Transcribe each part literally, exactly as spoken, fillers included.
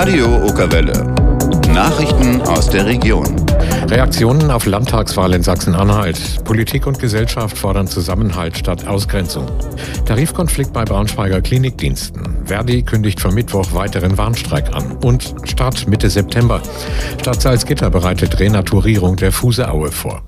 Radio Okerwelle. Nachrichten aus der Region. Reaktionen auf Landtagswahl in Sachsen-Anhalt. Politik und Gesellschaft fordern Zusammenhalt statt Ausgrenzung. Tarifkonflikt bei Braunschweiger Klinikdiensten. Verdi kündigt für Mittwoch weiteren Warnstreik an. Und Start Mitte September. Stadt Salzgitter bereitet Renaturierung der Fuseaue vor.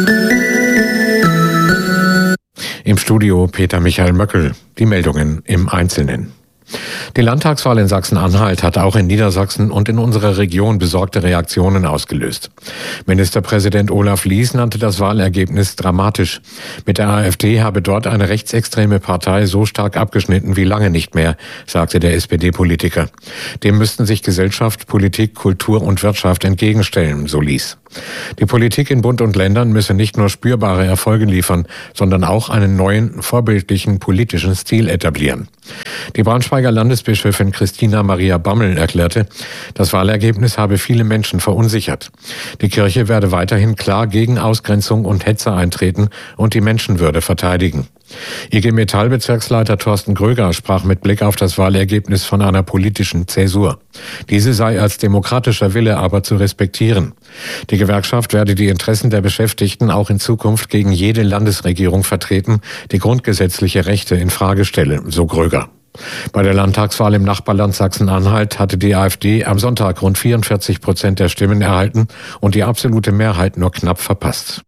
Im Studio Peter Michael Möckel. Die Meldungen im Einzelnen. Die Landtagswahl in Sachsen-Anhalt hat auch in Niedersachsen und in unserer Region besorgte Reaktionen ausgelöst. Ministerpräsident Olaf Lies nannte das Wahlergebnis dramatisch. Mit der AfD habe dort eine rechtsextreme Partei so stark abgeschnitten wie lange nicht mehr, sagte der S P D-Politiker. Dem müssten sich Gesellschaft, Politik, Kultur und Wirtschaft entgegenstellen, so Lies. Die Politik in Bund und Ländern müsse nicht nur spürbare Erfolge liefern, sondern auch einen neuen, vorbildlichen politischen Stil etablieren. Die Braunschweiger Landesbischöfin Christina Maria Bammel erklärte, das Wahlergebnis habe viele Menschen verunsichert. Die Kirche werde weiterhin klar gegen Ausgrenzung und Hetze eintreten und die Menschenwürde verteidigen. I G Metall-Bezirksleiter Thorsten Gröger sprach mit Blick auf das Wahlergebnis von einer politischen Zäsur. Diese sei als demokratischer Wille aber zu respektieren. Die Gewerkschaft werde die Interessen der Beschäftigten auch in Zukunft gegen jede Landesregierung vertreten, die grundgesetzliche Rechte in Frage stelle, so Gröger. Bei der Landtagswahl im Nachbarland Sachsen-Anhalt hatte die AfD am Sonntag rund vierundvierzig Prozent der Stimmen erhalten und die absolute Mehrheit nur knapp verpasst.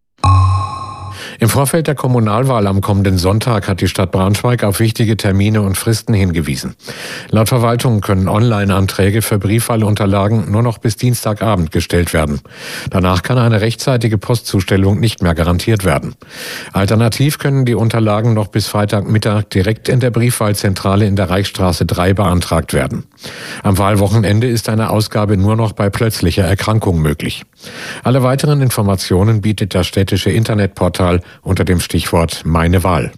Im Vorfeld der Kommunalwahl am kommenden Sonntag hat die Stadt Braunschweig auf wichtige Termine und Fristen hingewiesen. Laut Verwaltung können Online-Anträge für Briefwahlunterlagen nur noch bis Dienstagabend gestellt werden. Danach kann eine rechtzeitige Postzustellung nicht mehr garantiert werden. Alternativ können die Unterlagen noch bis Freitagmittag direkt in der Briefwahlzentrale in der Reichsstraße drei beantragt werden. Am Wahlwochenende ist eine Ausgabe nur noch bei plötzlicher Erkrankung möglich. Alle weiteren Informationen bietet das städtische Internetportal unter dem Stichwort Meine Wahl.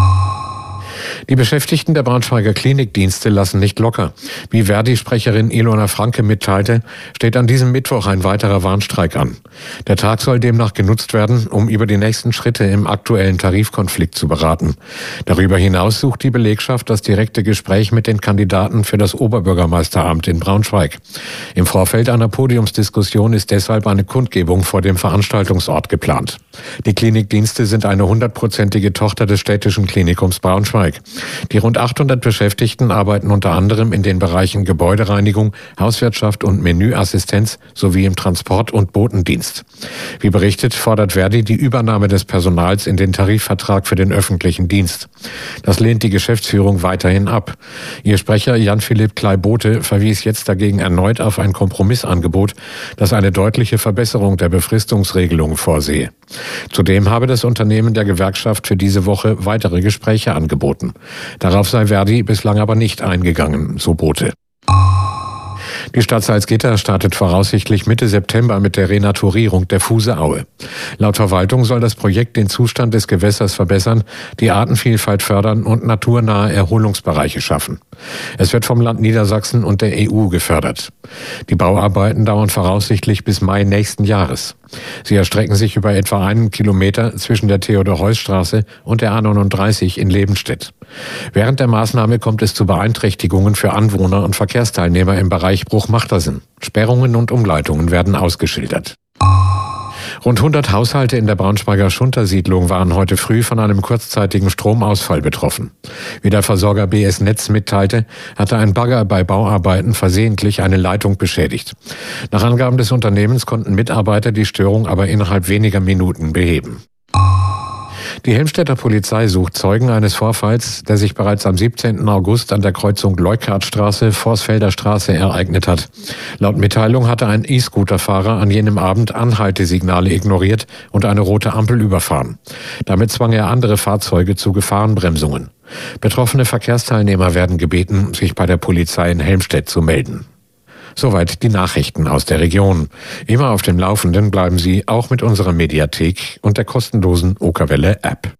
Die Beschäftigten der Braunschweiger Klinikdienste lassen nicht locker. Wie Verdi-Sprecherin Ilona Franke mitteilte, steht an diesem Mittwoch ein weiterer Warnstreik an. Der Tag soll demnach genutzt werden, um über die nächsten Schritte im aktuellen Tarifkonflikt zu beraten. Darüber hinaus sucht die Belegschaft das direkte Gespräch mit den Kandidaten für das Oberbürgermeisteramt in Braunschweig. Im Vorfeld einer Podiumsdiskussion ist deshalb eine Kundgebung vor dem Veranstaltungsort geplant. Die Klinikdienste sind eine hundertprozentige Tochter des städtischen Klinikums Braunschweig. Die rund achthundert Beschäftigten arbeiten unter anderem in den Bereichen Gebäudereinigung, Hauswirtschaft und Menüassistenz sowie im Transport- und Botendienst. Wie berichtet, fordert Verdi die Übernahme des Personals in den Tarifvertrag für den öffentlichen Dienst. Das lehnt die Geschäftsführung weiterhin ab. Ihr Sprecher Jan-Philipp Klei-Bote verwies jetzt dagegen erneut auf ein Kompromissangebot, das eine deutliche Verbesserung der Befristungsregelung vorsehe. Zudem habe das Unternehmen der Gewerkschaft für diese Woche weitere Gespräche angeboten. Darauf sei Verdi bislang aber nicht eingegangen, so Bote. Die Stadt Salzgitter startet voraussichtlich Mitte September mit der Renaturierung der Fuseaue. Laut Verwaltung soll das Projekt den Zustand des Gewässers verbessern, die Artenvielfalt fördern und naturnahe Erholungsbereiche schaffen. Es wird vom Land Niedersachsen und der E U gefördert. Die Bauarbeiten dauern voraussichtlich bis Mai nächsten Jahres. Sie erstrecken sich über etwa einen Kilometer zwischen der Theodor-Heuss-Straße und der A neununddreißig in Lebenstedt. Während der Maßnahme kommt es zu Beeinträchtigungen für Anwohner und Verkehrsteilnehmer im Bereich Bruch-Machtersen. Sperrungen und Umleitungen werden ausgeschildert. Rund hundert Haushalte in der Braunschweiger Schunter-Siedlung waren heute früh von einem kurzzeitigen Stromausfall betroffen. Wie der Versorger B S Netz mitteilte, hatte ein Bagger bei Bauarbeiten versehentlich eine Leitung beschädigt. Nach Angaben des Unternehmens konnten Mitarbeiter die Störung aber innerhalb weniger Minuten beheben. Die Helmstedter Polizei sucht Zeugen eines Vorfalls, der sich bereits am siebzehnten August an der Kreuzung Leuckhartstraße, Vorsfelder Straße ereignet hat. Laut Mitteilung hatte ein E-Scooter-Fahrer an jenem Abend Anhaltesignale ignoriert und eine rote Ampel überfahren. Damit zwang er andere Fahrzeuge zu Gefahrenbremsungen. Betroffene Verkehrsteilnehmer werden gebeten, sich bei der Polizei in Helmstedt zu melden. Soweit die Nachrichten aus der Region. Immer auf dem Laufenden bleiben Sie auch mit unserer Mediathek und der kostenlosen Okerwelle-App.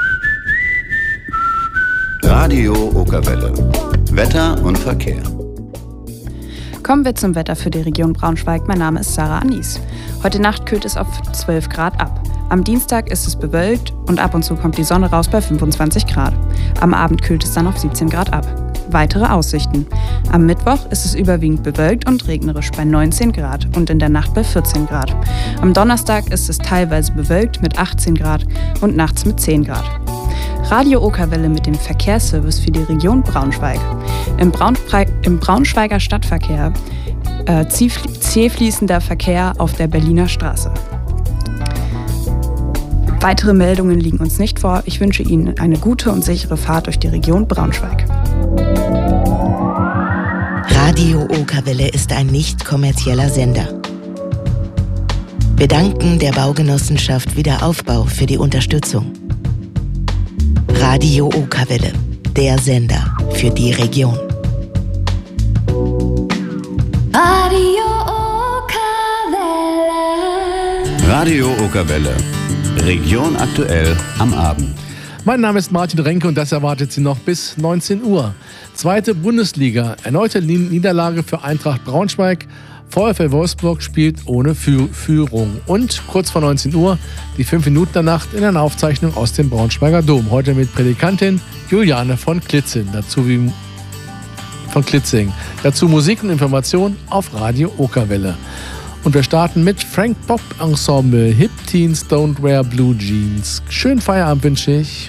Radio Okerwelle. Wetter und Verkehr. Kommen wir zum Wetter für die Region Braunschweig. Mein Name ist Sarah Anis. Heute Nacht kühlt es auf zwölf Grad ab. Am Dienstag ist es bewölkt und ab und zu kommt die Sonne raus bei fünfundzwanzig Grad. Am Abend kühlt es dann auf siebzehn Grad ab. Weitere Aussichten. Am Mittwoch ist es überwiegend bewölkt und regnerisch bei neunzehn Grad und in der Nacht bei vierzehn Grad. Am Donnerstag ist es teilweise bewölkt mit achtzehn Grad und nachts mit zehn Grad. Radio Okerwelle mit dem Verkehrsservice für die Region Braunschweig. Im, Braunschweig, im Braunschweiger Stadtverkehr äh, zähfließender Verkehr auf der Berliner Straße. Weitere Meldungen liegen uns nicht vor. Ich wünsche Ihnen eine gute und sichere Fahrt durch die Region Braunschweig. Radio Okerwelle ist ein nicht kommerzieller Sender. Wir danken der Baugenossenschaft Wiederaufbau für die Unterstützung. Radio Okerwelle, der Sender für die Region. Radio Okerwelle. Radio Okerwelle. Region aktuell am Abend. Mein Name ist Martin Renke und das erwartet Sie noch bis neunzehn Uhr. Zweite Bundesliga, erneute Niederlage für Eintracht Braunschweig. VfL Wolfsburg spielt ohne Führung. Und kurz vor neunzehn Uhr die fünf Minuten der Nacht in einer Aufzeichnung aus dem Braunschweiger Dom. Heute mit Predikantin Juliane von Klitzing. Dazu wie von Klitzing. Dazu Musik und Information auf Radio Okerwelle. Und wir starten mit Frank Pop Ensemble, Hip Teens Don't Wear Blue Jeans. Schönen Feierabend wünsche ich.